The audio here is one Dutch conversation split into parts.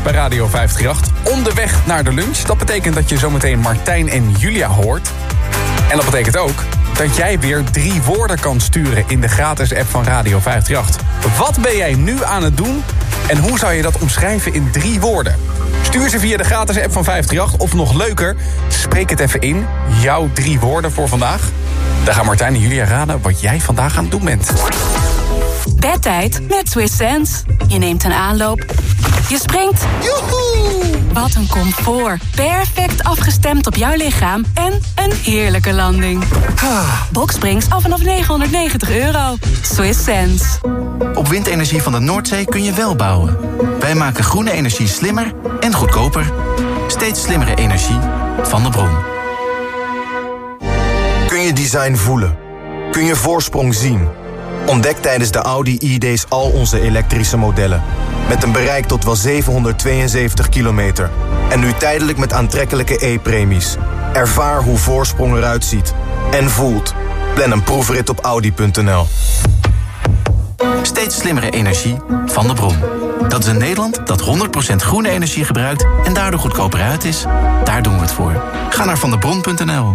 bij Radio 538. Onderweg naar de lunch. Dat betekent dat je zometeen Martijn en Julia hoort. En dat betekent ook dat jij weer 3 woorden kan sturen in de gratis app van Radio 538. Wat ben jij nu aan het doen en hoe zou je dat omschrijven in 3 woorden? Stuur ze via de gratis app van 538 of nog leuker, spreek het even in, jouw 3 woorden voor vandaag. Dan gaan Martijn en Julia raden wat jij vandaag aan het doen bent. Bedtijd met Swiss Sense. Je neemt een aanloop. Je springt. Joehoe! Wat een comfort. Perfect afgestemd op jouw lichaam. En een heerlijke landing. Boxsprings al vanaf €990. Swiss Sense. Op windenergie van de Noordzee kun je wel bouwen. Wij maken groene energie slimmer en goedkoper. Steeds slimmere energie van de bron. Kun je design voelen? Kun je voorsprong zien? Ontdek tijdens de Audi E-Days al onze elektrische modellen. Met een bereik tot wel 772 kilometer. En nu tijdelijk met aantrekkelijke e-premies. Ervaar hoe voorsprong eruit ziet. En voelt. Plan een proefrit op Audi.nl. Steeds slimmere energie van de bron. Dat is een Nederland dat 100% groene energie gebruikt en daardoor goedkoper uit is. Daar doen we het voor. Ga naar vandebron.nl.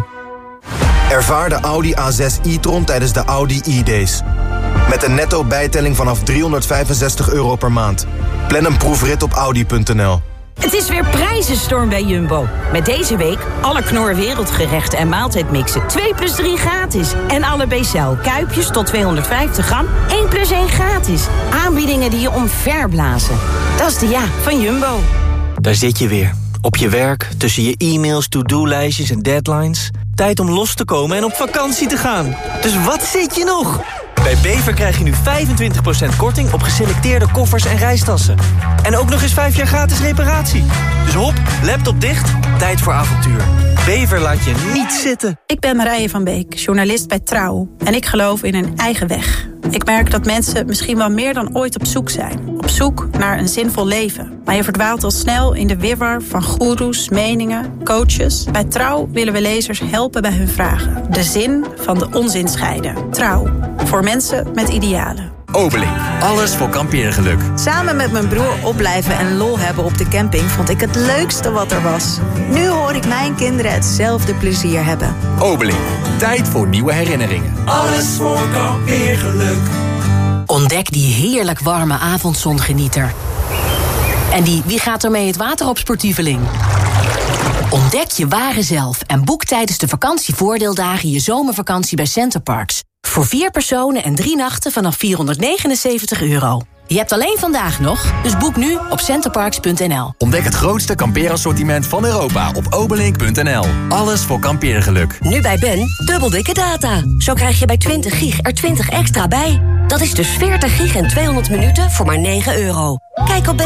Ervaar de Audi A6 e-tron tijdens de Audi E-Days. Met een netto bijtelling vanaf €365 per maand. Plan een proefrit op Audi.nl. Het is weer prijzenstorm bij Jumbo. Met deze week alle Knor wereldgerechten en maaltijdmixen 2 + 3 gratis. En alle B-cel kuipjes tot 250 gram 1 + 1 gratis. Aanbiedingen die je omverblazen. Dat is de ja van Jumbo. Daar zit je weer. Op je werk, tussen je e-mails, to-do-lijstjes en deadlines. Tijd om los te komen en op vakantie te gaan. Dus wat zit je nog? Bij Bever krijg je nu 25% korting op geselecteerde koffers en reistassen. En ook nog eens 5 jaar gratis reparatie. Dus hop, laptop dicht, tijd voor avontuur. Bever laat je niet zitten. Ik ben Marije van Beek, journalist bij Trouw. En ik geloof in een eigen weg. Ik merk dat mensen misschien wel meer dan ooit op zoek zijn. Op zoek naar een zinvol leven. Maar je verdwaalt al snel in de wirwar van goeroes, meningen, coaches. Bij Trouw willen we lezers helpen bij hun vragen. De zin van de onzin scheiden. Trouw. Voor mensen met idealen. Obeling. Alles voor kampeergeluk. Samen met mijn broer opblijven en lol hebben op de camping vond ik het leukste wat er was. Nu hoor ik mijn kinderen hetzelfde plezier hebben. Obeling. Tijd voor nieuwe herinneringen. Alles voor kampeergeluk. Ontdek die heerlijk warme avondzongenieter. En die wie gaat er mee het water op sportieveling. Ontdek je ware zelf en boek tijdens de vakantievoordeeldagen je zomervakantie bij Centerparks. Voor 4 personen en 3 nachten vanaf €479. Je hebt alleen vandaag nog, dus boek nu op centerparks.nl. Ontdek het grootste kampeerassortiment van Europa op obelink.nl. Alles voor kampeergeluk. Nu bij Ben, dubbel dikke data. Zo krijg je bij 20 gig er 20 extra bij. Dat is dus 40 gig en 200 minuten voor maar €9. Kijk op